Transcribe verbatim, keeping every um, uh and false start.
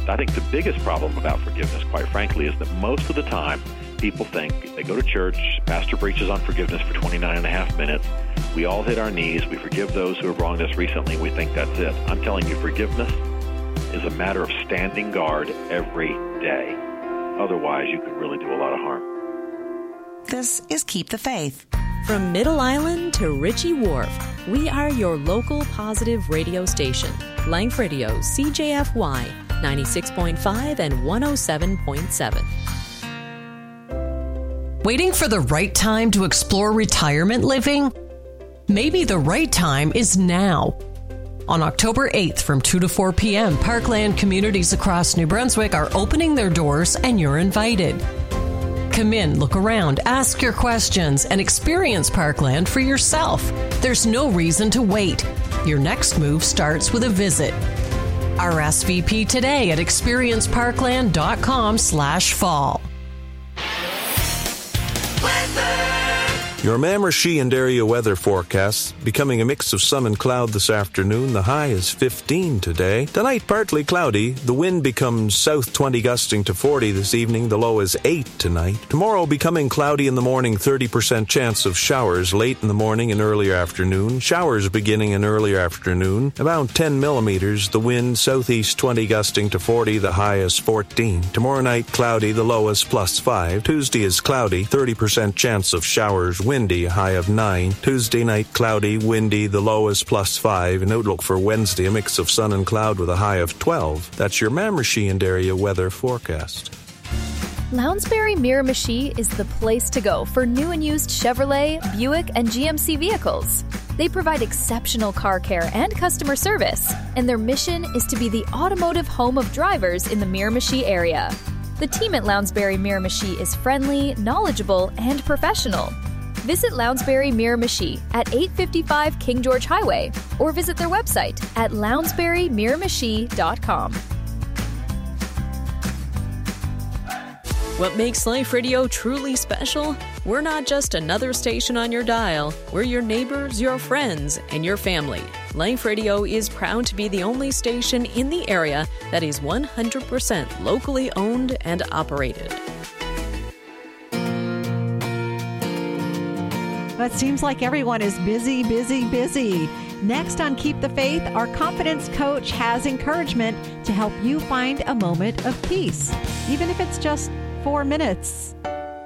I think the biggest problem about forgiveness, quite frankly, is that most of the time people think they go to church, pastor preaches on forgiveness for twenty-nine and a half minutes, we all hit our knees, we forgive those who have wronged us recently, and we think that's it. I'm telling you, forgiveness is a matter of standing guard every day. Otherwise, you could really do a lot of harm. This is Keep the Faith. From Middle Island to Ritchie Wharf, we are your local positive radio station. Life Radio, C J F Y, ninety-six point five and one oh seven point seven. Waiting for the right time to explore retirement living? Maybe the right time is now. On October eighth from two to four p.m., Parkland communities across New Brunswick are opening their doors and you're invited. Come in, look around, ask your questions, and experience Parkland for yourself. There's no reason to wait. Your next move starts with a visit. R S V P today at experienceparkland.com slash fall. Your Mamershee and area weather forecast becoming a mix of sun and cloud this afternoon. The high is fifteen today. Tonight, partly cloudy. The wind becomes south twenty gusting to forty this evening. The low is eight tonight. Tomorrow, becoming cloudy in the morning, thirty percent chance of showers late in the morning and early afternoon. Showers beginning in early afternoon. About ten millimeters. The wind southeast twenty gusting to forty. The high is fourteen. Tomorrow night, cloudy. The low is plus five. Tuesday is cloudy. thirty percent chance of showers. Windy, a high of nine. Tuesday night, cloudy, windy, the low is plus five. An outlook for Wednesday, a mix of sun and cloud with a high of twelve. That's your Mamershee and area weather forecast. Lounsbury Miramichi is the place to go for new and used Chevrolet, Buick, and G M C vehicles. They provide exceptional car care and customer service, and their mission is to be the automotive home of drivers in the Miramichi area. The team at Lounsbury Miramichi is friendly, knowledgeable, and professional. Visit Lounsbury Miramichi at eight fifty-five King George Highway or visit their website at lounsbury miramichi dot com. What makes Life Radio truly special? We're not just another station on your dial. We're your neighbors, your friends, and your family. Life Radio is proud to be the only station in the area that is one hundred percent locally owned and operated. But it seems like everyone is busy, busy, busy. Next on Keep the Faith, our confidence coach has encouragement to help you find a moment of peace, even if it's just four minutes.